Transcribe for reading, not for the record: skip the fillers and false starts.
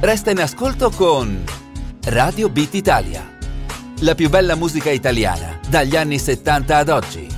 Resta in ascolto con Radio Beat Italia. La più bella musica italiana dagli anni 70 ad oggi.